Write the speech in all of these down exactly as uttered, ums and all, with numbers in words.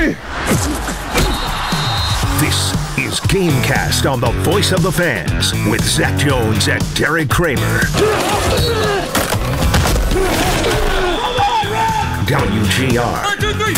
This is Gamecast on the Voice of the Fans with Zach Jones and Derek Kramer. W G R.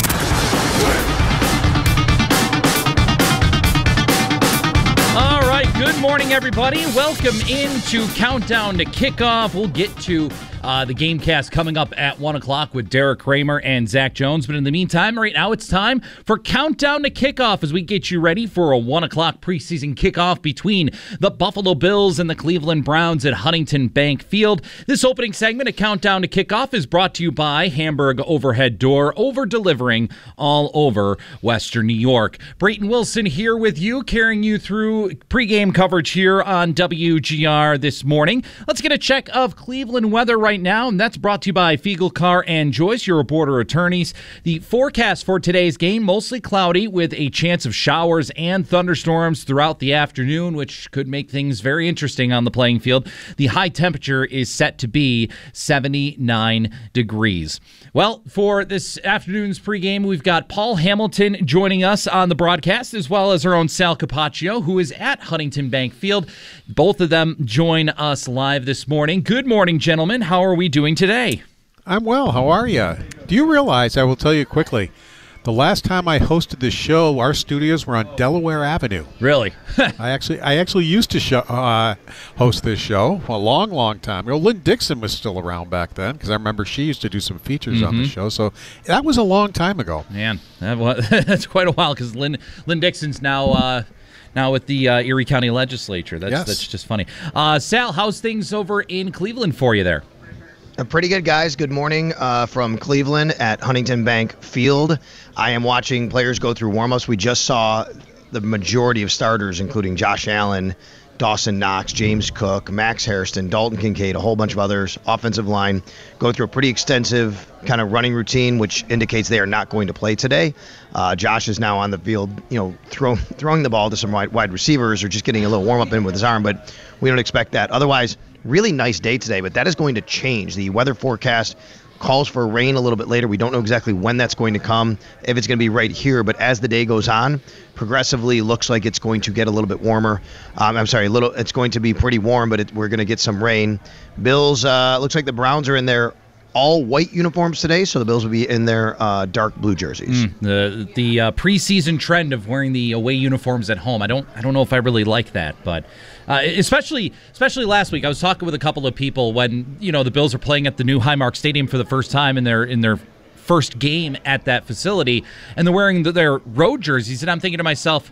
All right, good morning, everybody. Welcome into Countdown to Kickoff. We'll get to uh, the Gamecast coming up at one o'clock with Derek Kramer and Zach Jones. But in the meantime, right now it's time for Countdown to Kickoff as we get you ready for a one o'clock preseason kickoff between the Buffalo Bills and the Cleveland Browns at Huntington Bank Field. This opening segment of Countdown to Kickoff is brought to you by Hamburg Overhead Door, over-delivering all over Western New York. Brayton Wilson here with you, carrying you through pregame coverage here on W G R this morning. Let's get a check of Cleveland weather right now, and that's brought to you by Fiegel Carr and Joyce, your border attorneys. The forecast for today's game, mostly cloudy with a chance of showers and thunderstorms throughout the afternoon, which could make things very interesting on the playing field. The high temperature is set to be seventy-nine degrees. Well, for this afternoon's pregame, we've got Paul Hamilton joining us on the broadcast, as well as our own Sal Capaccio, who is at Huntington Bank Field. Both of them join us live this morning. Good morning, gentlemen. How are we doing today? I'm well. How are you? Do you realize, I will tell you quickly, the last time I hosted this show, our studios were on Delaware Avenue. Really? I actually I actually used to show, uh, host this show a long, long time ago. Lynn Dixon was still around back then because I remember she used to do some features mm-hmm. on the show. So that was a long time ago. Man, that was, that's quite a while because Lynn, Lynn Dixon's now uh, now with the uh, Erie County Legislature. That's, yes. that's just funny. Uh, Sal, how's things over in Cleveland for you there? Uh, pretty good, guys. Good morning uh, from Cleveland at Huntington Bank Field. I am watching players go through warm-ups. We just saw the majority of starters, including Josh Allen, Dawson Knox, James Cook, Max Hairston, Dalton Kincaid, a whole bunch of others, offensive line, go through a pretty extensive kind of running routine, which indicates they are not going to play today. Uh, Josh is now on the field, you know, throw, throwing the ball to some wide, wide receivers or just getting a little warm-up in with his arm, but we don't expect that. Otherwise, really nice day today, but that is going to change. The weather forecast calls for rain a little bit later. We don't know exactly when that's going to come, if it's going to be right here, but as the day goes on, progressively looks like it's going to get a little bit warmer. Um, I'm sorry, a little. It's going to be pretty warm, but it, we're going to get some rain. Bills, uh, looks like the Browns are in their all white uniforms today, so the Bills will be in their uh, dark blue jerseys. Mm, the the uh, preseason trend of wearing the away uniforms at home. I don't I don't know if I really like that, but uh, especially especially last week, I was talking with a couple of people when you know the Bills are playing at the new Highmark Stadium for the first time in their in their first game at that facility, and they're wearing the, their road jerseys, and I'm thinking to myself,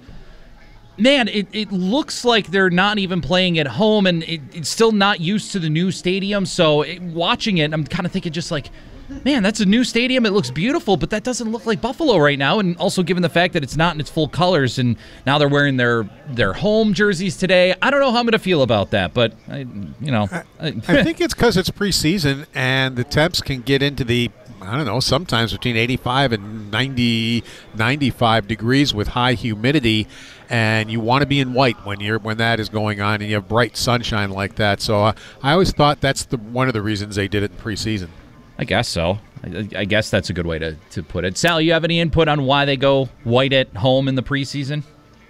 man, it, it looks like they're not even playing at home, and it, it's still not used to the new stadium. So it, watching it, I'm kind of thinking just like, man, that's a new stadium. It looks beautiful, but that doesn't look like Buffalo right now. And also given the fact that it's not in its full colors, and now they're wearing their their home jerseys today, I don't know how I'm going to feel about that. But, I, you know. I, I think it's because it's preseason, and the temps can get into the, I don't know, sometimes between eighty-five and ninety, ninety-five degrees with high humidity, and you want to be in white when you're when that is going on, and you have bright sunshine like that. So uh, I always thought that's the one of the reasons they did it in preseason. I guess so. I, I guess that's a good way to, to put it. Sal, you have any input on why they go white at home in the preseason?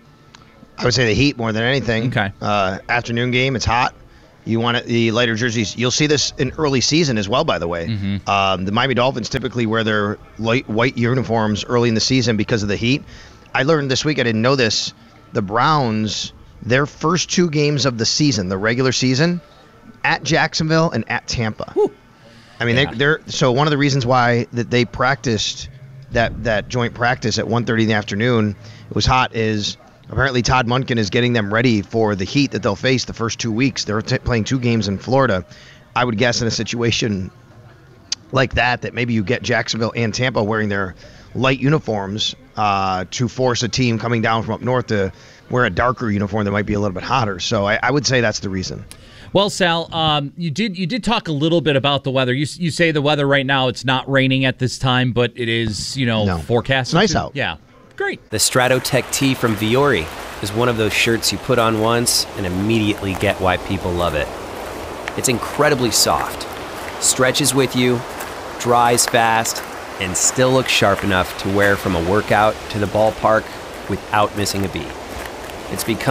I would say the heat more than anything. Okay. Uh, afternoon game, it's hot. You want it, the lighter jerseys. You'll see this in early season as well, by the way. Mm-hmm. Um, the Miami Dolphins typically wear their light white uniforms early in the season because of the heat. I learned this week, I didn't know this, the Browns, their first two games of the season, the regular season, at Jacksonville and at Tampa. Whew. I mean, yeah. they, they're so one of the reasons why that they practiced that, that joint practice at one thirty in the afternoon, it was hot, is apparently Todd Monken is getting them ready for the heat that they'll face the first two weeks. They're t- playing two games in Florida. I would guess in a situation like that, that maybe you get Jacksonville and Tampa wearing their light uniforms uh, to force a team coming down from up north to wear a darker uniform that might be a little bit hotter. So I, I would say that's the reason. Well, Sal, um, you did you did talk a little bit about the weather. You you say the weather right now, it's not raining at this time, but it is, you know, no. forecast. It's nice out. Yeah, great. The Stratotech tee from Viore is one of those shirts you put on once and immediately get why people love it. It's incredibly soft, stretches with you, dries fast, and still look sharp enough to wear from a workout to the ballpark without missing a beat. It's become